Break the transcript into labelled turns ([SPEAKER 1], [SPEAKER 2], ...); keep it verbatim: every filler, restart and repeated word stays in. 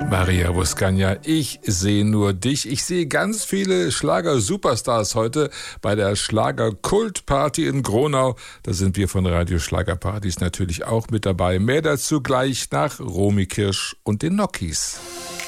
[SPEAKER 1] Maria Vosganja, ich sehe nur dich. Ich sehe ganz viele Schlager-Superstars heute bei der Schlager-Kult-Party in Gronau. Da sind wir von Radio Schlagerpartys natürlich auch mit dabei. Mehr dazu gleich nach Romy Kirsch und den Nokis.